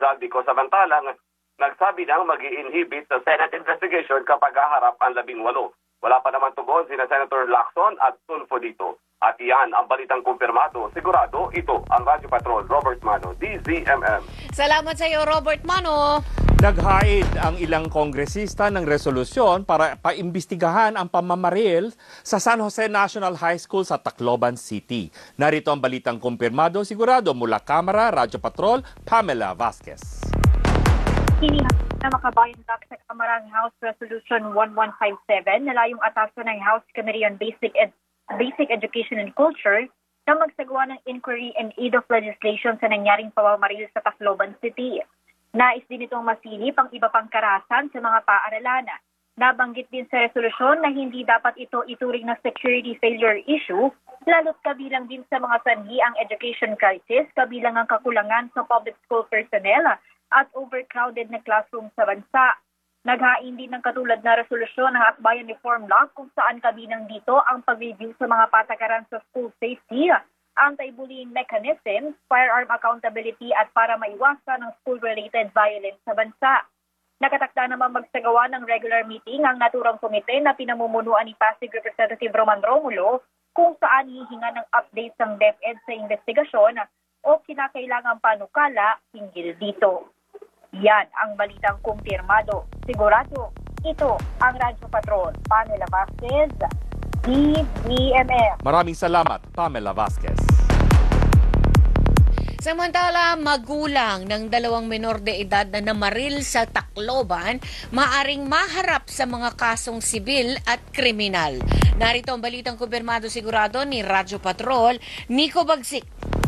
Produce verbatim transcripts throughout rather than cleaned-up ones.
Zaldico. Samantalang nagsabi nang mag-i-inhibit sa Senate investigation kapag haharap ang labing walo. Wala pa naman tugon sina Senator Lacson at Tulfo dito. At iyan ang balitang kumpirmado. Sigurado, ito ang Radyo Patrol. Robert Mano, D Z M M. Salamat sa iyo, Robert Mano. Naghaid ang ilang kongresista ng resolusyon para paimbestigahan ang pamamaril sa San Jose National High School sa Tacloban City. Narito ang balitang kumpirmado. Sigurado mula Kamara, Radyo Patrol, Pamela Vasquez. Hinihangad na makabayan back sa Kamarang House Resolution one one five seven na layong atasan ng House Committee on Basic Ed Basic Education and Culture na magsagawa ng inquiry and aid of legislation sa nangyaring pamamaril sa Tacloban City. Nais din itong masilip ang iba pang karahasan sa mga paaralan. Nabanggit din sa resolusyon na hindi dapat ito ituring na security failure issue, lalo't kabilang din sa mga sanhi ang education crisis, kabilang ang kakulangan sa public school personnel at overcrowded na classroom sa bansa. Naghain din ng katulad na resolusyon ng Akbayan Reform Law kung saan kabilang dito ang pag-review sa mga patakaran sa school safety, anti-bullying mechanisms, firearm accountability at para maiwasan ang school-related violence sa bansa. Nakatakda naman magsagawa ng regular meeting ang naturang komite na pinamumunuan ni Pasig Representative Roman Romulo kung saan hihinga ng updates ang DepEd sa investigasyon o kinakailangang panukala hinggil dito. Yan ang balitang kumpirmado. Sigurado, ito ang Radyo Patrol. Pamela Vasquez, D Z M M. Maraming salamat, Pamela Vasquez. Samantala, magulang ng dalawang menor de edad na namaril sa Tacloban, maaring maharap sa mga kasong sibil at kriminal. Narito ang balitang kumpirmado sigurado ni Radyo Patrol, Nico Bagsik.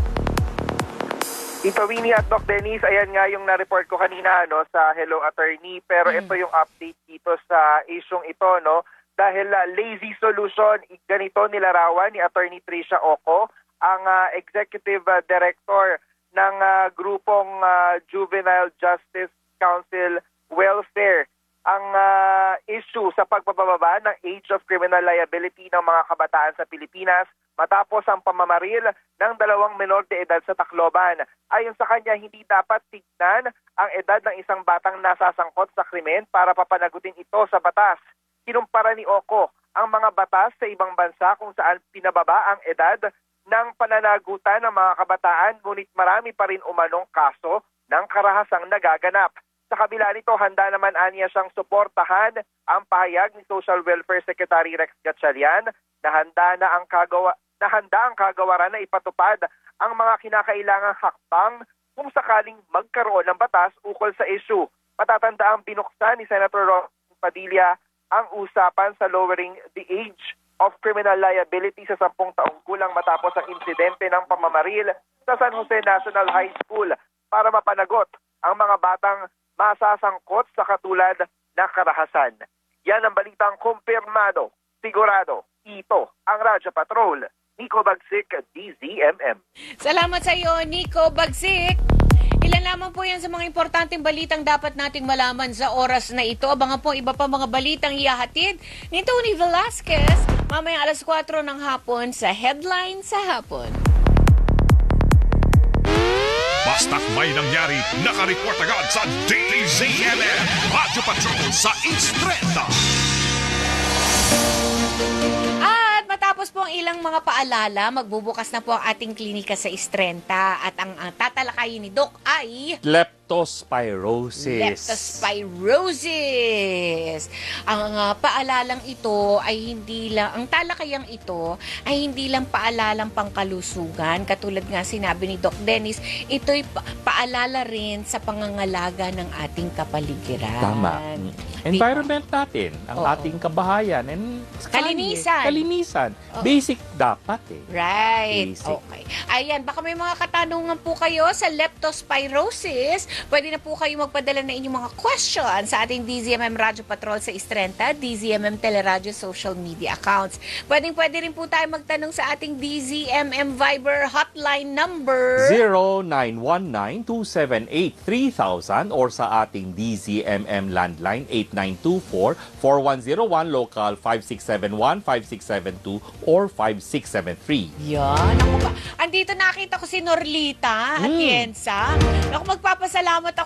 Tito Winnie at Doc Dennis, ayan nga yung na-report ko kanina no, sa Hello Attorney. Pero mm. ito yung update dito sa isyong ito. No? Dahil uh, lazy solution, ganito nilarawan ni Attorney Tricia Oco, ang uh, Executive uh, Director ng uh, grupong uh, Juvenile Justice Council Welfare. Ang uh, issue sa pagbababa ng age of criminal liability ng mga kabataan sa Pilipinas matapos ang pamamaril ng dalawang menor de edad sa Tacloban. Ayon sa kanya, hindi dapat tignan ang edad ng isang batang nasasangkot sa krimen para papanagutin ito sa batas. Kinumpara ni Oco ang mga batas sa ibang bansa kung saan pinababa ang edad ng pananagutan ng mga kabataan, ngunit marami pa rin umanong kaso ng karahasang nagaganap. Sa kabila nito, handa naman aniya siyang suportahan ang pahayag ni Social Welfare Secretary Rex Gatchalian na handa na ang kagawa na handa ang kagawaran na ipatupad ang mga kinakailangang hakbang kung sakaling magkaroon ng batas ukol sa issue. Matatanda ang binuksan ni Senator Ron Padilla ang usapan sa lowering the age of criminal liability sa sampung taong gulang matapos ang insidente ng pamamaril sa San Jose National High School para mapanagot ang mga batang masasangkot sa katulad na karahasan. Yan ang balitang kumpirmado. Sigurado, ito ang Radyo Patrol. Nico Bagsik, D Z M M. Salamat sa iyo, Nico Bagsik. Ilan lamang po yan sa mga importanteng balitang dapat nating malaman sa oras na ito. Abangan po iba pa mga balitang ihahatid ni Tony Velasquez mamayang alas kwatro ng hapon sa Headline sa Hapon. Basta't may nangyari, nakareport agad sa D Z M M. Radyo Patrol sa Istreta. Matapos po ang ilang mga paalala, magbubukas na po ang ating klinika sa Istrenta at ang, ang tatalakayin ni Doc ay leptospirosis. Leptospirosis. Ang uh, paalalang ito ay hindi lang, ang talakayang ito ay hindi lang paalalang pangkalusugan. Katulad nga sinabi ni Doc Dennis, ito'y pa- paalala rin sa pangangalaga ng ating kapaligiran. Tama. Environment natin, ang Oo. ating kabahayan, and Kalinisan. Kalinisan. Oo. Basic dapat eh. Right. Basic. Okay. Ayan, baka may mga katanungan po kayo sa leptospirosis. Pwede na po kayo magpadala ng inyong mga questions sa ating D Z M M Radyo Patrol sa Istrenta, D Z M M Teleradyo social media accounts. Pwedeng pwede rin po tayo magtanong sa ating D Z M M Viber hotline number zero nine one nine two seven eight three thousand or sa ating D Z M M landline eight nine two four four one zero one, local five six seven one five six seven two or five six seven three. Yan. Ako ba? Andito nakita ko si Norlita at Mm. Yensa. Ako magpapasalamat ako